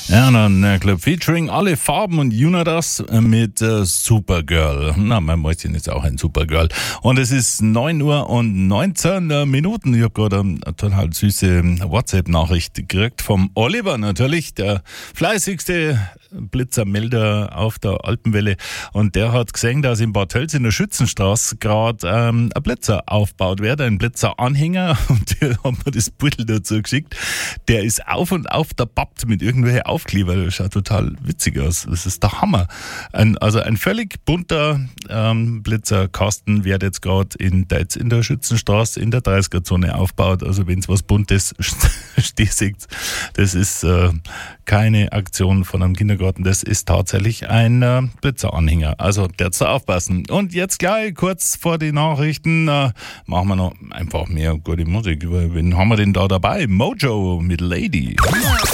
Ja, und dann Club Featuring alle Farben und Unidas mit Supergirl. Na, mein Mäuschen ist auch ein Supergirl. Und es ist 9 Uhr und 19 Minuten. Ich habe gerade eine total süße WhatsApp-Nachricht gekriegt vom Oliver natürlich, der fleißigste Blitzermelder auf der Alpenwelle. Und der hat gesehen, dass in Bad Tölz in der Schützenstraße gerade ein Blitzer aufgebaut wird, ein Blitzeranhänger. Und der hat mir das Beutel dazu geschickt. Der ist auf und auf der Pappt mit irgendwelchen Aufkleber. Das schaut total witzig aus. Das ist der Hammer. Ein völlig bunter Blitzerkasten wird jetzt gerade in der Schützenstraße in der 30er-Zone aufgebaut. Also wenn es was Buntes steht, das ist keine Aktion von einem Kindergarten, das ist tatsächlich ein Blitzeranhänger. Also der zu aufpassen. Und jetzt gleich kurz vor die Nachrichten machen wir noch einfach mehr gute Musik. Wen haben wir denn da dabei? Mojo mit Lady.